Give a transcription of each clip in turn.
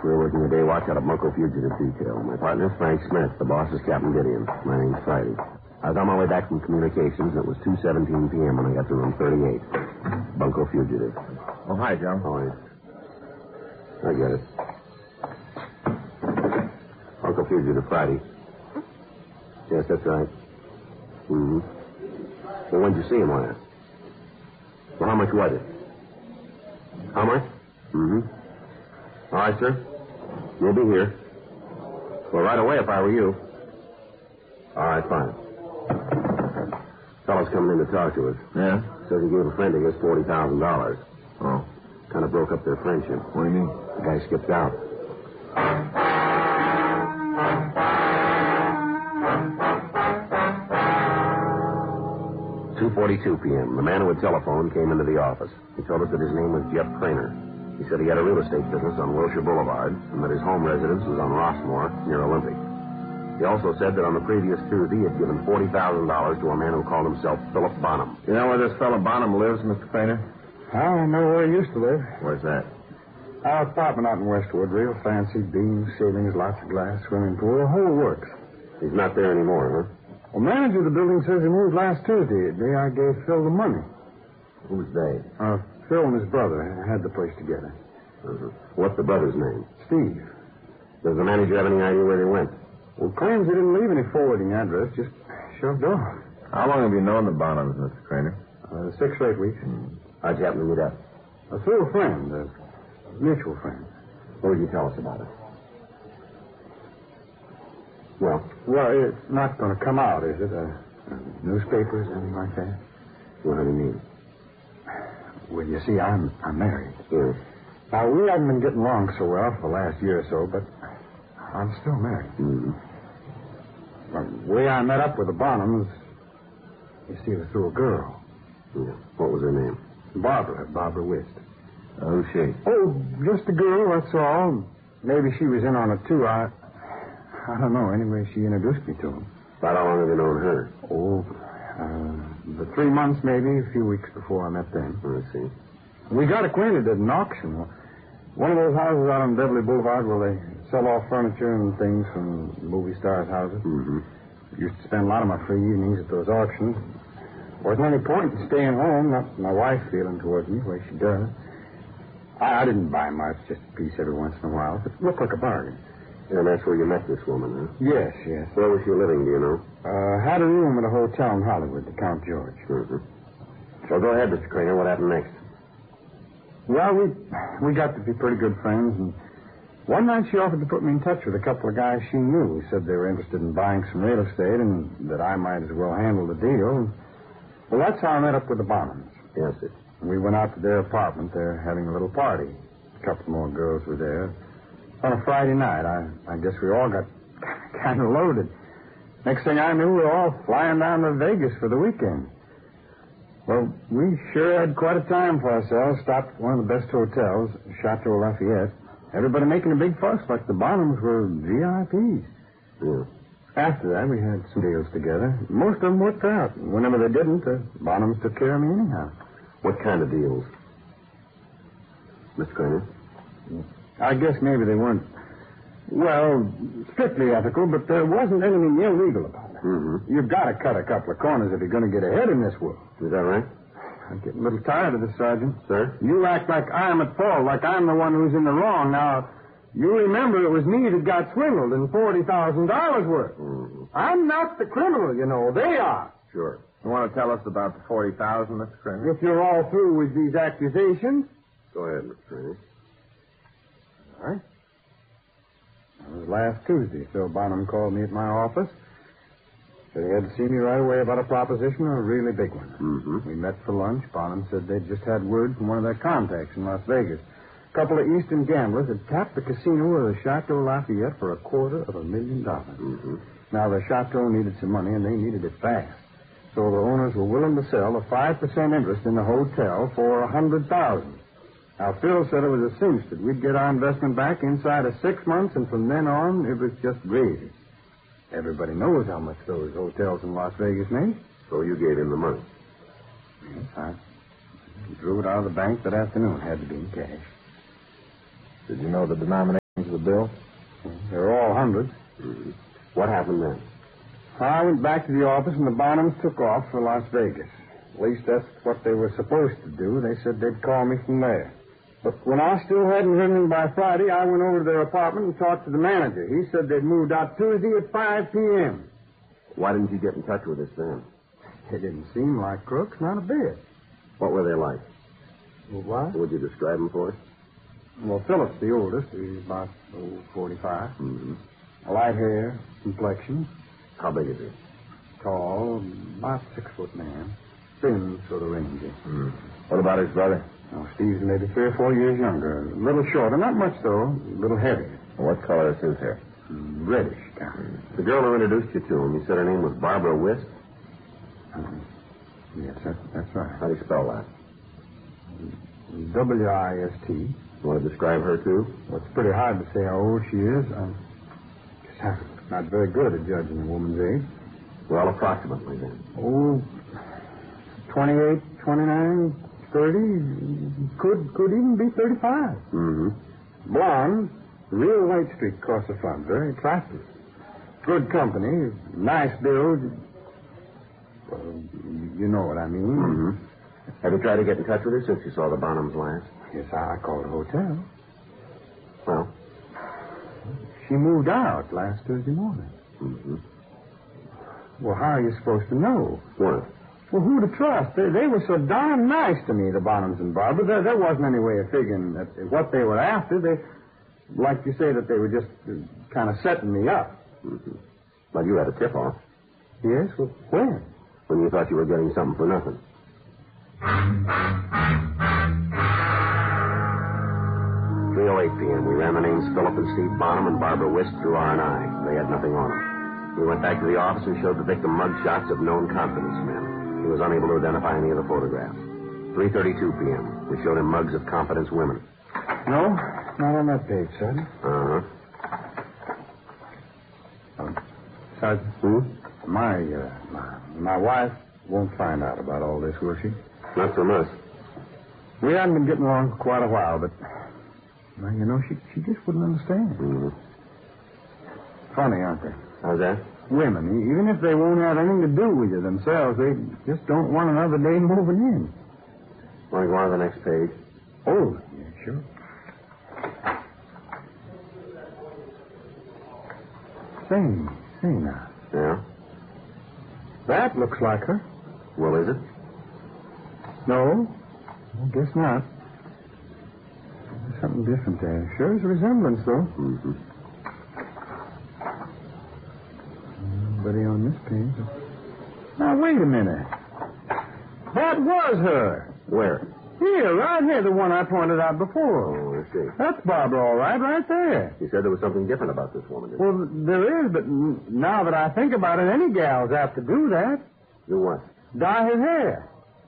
We're working a day watch out of Bunko Fugitive Detail. My partner's Frank Smith. The boss is Captain Gideon. My name's Friday. I was on my way back from communications, and it was 2:17 p.m. when I got to room 38. Bunko Fugitive. Oh, hi, Joe. All right. I get it. Bunko Fugitive, Friday. Yes, that's right. Mm-hmm. Well, when'd you see him last? Well, how much was it? How much? Mm-hmm. All right, sir. We'll be here. Well, right away if I were you. All right, fine. Fellow's coming in to talk to us. Yeah? Says he gave a friend of his $40,000. Oh. Kind of broke up their friendship. What do you mean? The guy skipped out. "2:42 p.m. The man who had telephoned came into the office. He told us that his name was Jeff Craner. He said he had a real estate business on Wilshire Boulevard and that his home residence was on Rossmore near Olympic. He also said that on the previous Tuesday he had given $40,000 to a man who called himself Philip Bonham. You know where this fellow Bonham lives, Mr. Craner? I know where he used to live. Where's that? Our apartment out in Westwood, real fancy, beams, ceilings, lots of glass, swimming pool, the whole works. He's not there anymore, huh? Well, manager of the building says he moved last Tuesday, the day I gave Phil the money. Who's they? Phil and his brother had the place together. Uh-huh. What's the brother's name? Steve. Does the manager have any idea where they went? Well, claims he didn't leave any forwarding address, just shoved off. How long have you known the Bonhams, Mr. Craner? 6 or 8 weeks. How'd you happen to meet up? Through a friend, a mutual friend. What would you tell us about it? Well, it's not going to come out, is it? Newspapers, anything like that? What do you mean? Well, you see, I'm married. Yes. Now, we haven't been getting along so well for the last year or so, but I'm still married. Mm-hmm. The way I met up with the Bonhams, you see, it was through a girl. Yeah. What was her name? Barbara Wist. Who's she? Oh, just a girl, that's all. Maybe she was in on it, too. I don't know. Anyway, she introduced me to him. About how long have you known her? The 3 months, maybe, a few weeks before I met them. I see. We got acquainted at an auction. One of those houses out on Beverly Boulevard where they sell off furniture and things from movie stars' houses. Mm-hmm. Used to spend a lot of my free evenings at those auctions. Wasn't any point in staying home, not my wife feeling towards me the way she does. I didn't buy much, just a piece every once in a while. It looked like a bargain. And that's where you met this woman, huh? Yes. Where was she living, do you know? Had a room at a hotel in Hollywood, the Count George. Mm-hmm. So go ahead, Mr. Craner. What happened next? Well, we got to be pretty good friends, and one night she offered to put me in touch with a couple of guys she knew who said they were interested in buying some real estate and that I might as well handle the deal. Well, that's how I met up with the Bonhams. Yes, sir. We went out to their apartment. They're having a little party. A couple more girls were there. On a Friday night, I guess we all got kind of loaded. Next thing I knew, we were all flying down to Vegas for the weekend. Well, we sure had quite a time for ourselves. Stopped at one of the best hotels, Chateau Lafayette. Everybody making a big fuss like the Bonhams were VIPs. Yeah. After that, we had some deals together. Most of them worked out. Whenever they didn't, the Bonhams took care of me anyhow. What kind of deals? Mr. Craner? I guess maybe they weren't, strictly ethical, but there wasn't anything illegal about it. Mm-hmm. You've got to cut a couple of corners if you're going to get ahead in this world. Is that right? I get a little tired of this, Sergeant. Sir? You act like I'm at fault, like I'm the one who's in the wrong. Now, you remember it was me that got swindled in $40,000 worth. Mm-hmm. I'm not the criminal, you know. They are. Sure. You want to tell us about the $40,000, Mr. Craner? If you're all through with these accusations. Go ahead, Mr. Craner. All right. It was last Tuesday. Phil Bonham called me at my office. Said he had to see me right away about a proposition, a really big one. Mm-hmm. We met for lunch. Bonham said they'd just had word from one of their contacts in Las Vegas. A couple of Eastern gamblers had tapped the casino of the Chateau Lafayette for $250,000. Mm-hmm. Now, the Chateau needed some money, and they needed it fast. So the owners were willing to sell a 5% interest in the hotel for $100,000. Now, Phil said it was a cinch that we'd get our investment back inside of 6 months, and from then on, it was just gravy. Everybody knows how much those hotels in Las Vegas make. So you gave him the money? Yes, I drew it out of the bank that afternoon. Had to be in cash. Did you know the denominations of the bill? They were all hundreds. Mm-hmm. What happened then? I went back to the office, and the Bonhams took off for Las Vegas. At least that's what they were supposed to do. They said they'd call me from there. But when I still hadn't heard anything by Friday, I went over to their apartment and talked to the manager. He said they'd moved out Tuesday at 5 p.m. Why didn't you get in touch with us then? They didn't seem like crooks, not a bit. What were they like? Well, what? Would you describe them for us? Well, Philip's the oldest. He's about 45. Mm-hmm. Light hair, complexion, How big is he? tall, about 6 foot man. Thin, sort of rangy. What about his brother? Oh, Steve's maybe 3 or 4 years younger. A little shorter, not much though. A little heavier. What color is his hair? Reddish kind. The girl who introduced you to him, you said her name was Barbara Wist? Yes, that's right. How do you spell that? W-I-S-T. You want to describe her, too? Well, it's pretty hard to say how old she is. I'm not very good at judging a woman's age. Well, approximately, then. Oh, 28, 29, 30. Could even be 35. Mm-hmm. Blonde, real white streak across the front. Very attractive. Good company, nice build. You know what I mean. Mm-hmm. Have you tried to get in touch with her since you saw the Bonhams last? Yes, I called the hotel. Well? She moved out last Thursday morning. Mm-hmm. Well, how are you supposed to know? What? Well, who to trust? They were so darn nice to me, the Bonhams and Barbara. There wasn't any way of figuring that what they were after. They, like you say, that they were just kind of setting me up. Mm-hmm. Well, you had a tip-off. Yes? Well, when? When you thought you were getting something for nothing. 3:08 p.m. We ran the names Philip and Steve Bonham and Barbara Wist through R&I. They had nothing on them. We went back to the office and showed the victim mug shots of known confidence men. He was unable to identify any of the photographs. 3:32 p.m. We showed him mugs of confidence women. No, not on that page, Sergeant. Uh-huh. Sergeant? My wife won't find out about all this, will she? Not from us. We hadn't been getting along for quite a while, but, well, you know, she just wouldn't understand. Mm-hmm. Funny, aren't they? How's that? Women, even if they won't have anything to do with you themselves, they just don't want another day moving in. Want to go on to the next page? Oh, yeah, sure. Say now. Yeah? That looks like her. Well, is it? No, I guess not. There's something different there. Sure is a resemblance, though. Mm-hmm. Nobody on this page. Now, wait a minute. That was her. Where? Here, right here, the one I pointed out before. Oh, I see. That's Barbara, all right there. You said there was something different about this woman, didn't you? Well, there is, but now that I think about it, any gal's apt to do that. Do what? Dye his hair.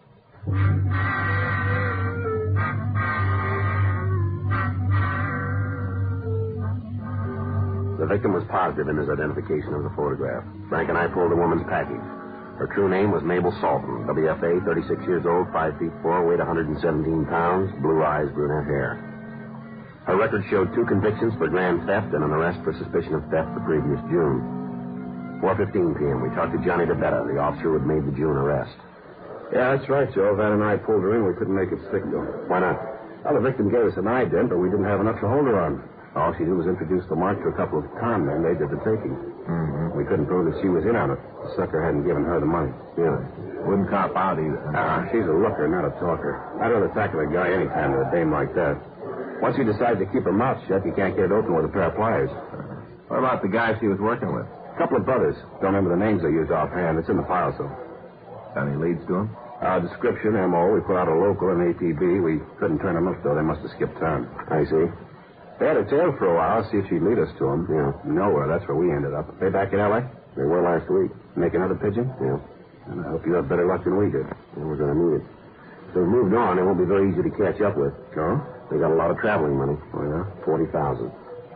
The victim was positive in his identification of the photograph. Frank and I pulled the woman's package. Her true name was Mabel Salton, WFA, 36 years old, 5 feet 4, weight 117 pounds, blue eyes, brunette hair. Her record showed 2 convictions for grand theft and an arrest for suspicion of theft the previous June. 4:15 p.m. We talked to Johnny DeBetta, the officer who had made the June arrest. Yeah, that's right, Joe. Van and I pulled her in. We couldn't make it stick, though. Why not? Well, the victim gave us an ident, but we didn't have enough to hold her on. All she did was introduce the mark to a couple of con men. They did the taking. Mm-hmm. We couldn't prove that she was in on it. The sucker hadn't given her the money. Yeah. Wouldn't cop out either. She's a looker, not a talker. I'd rather tackle a guy any time than a dame like that. Once you decide to keep her mouth shut, you can't get it open with a pair of pliers. What about the guy she was working with? A couple of brothers. Don't remember the names they used offhand. It's in the file, so. Got any leads to him? Description, M.O. We put out a local and APB. We couldn't turn them up, though. They must have skipped town. I see. They had her tailed for a while, see if she'd lead us to them. Yeah. Nowhere. That's where we ended up. They back in L.A.? They were last week. Make another pigeon? Yeah. And I hope you have better luck than we did. And we're going to need it. If they've moved on, they won't be very easy to catch up with. No? They got a lot of traveling money. Oh, yeah? $40,000.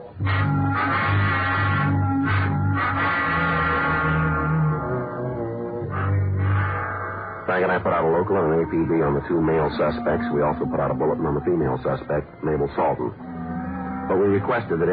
Frank and I put out a local and an APB on the 2 male suspects. We also put out a bulletin on the female suspect, Mabel Salton. But we requested that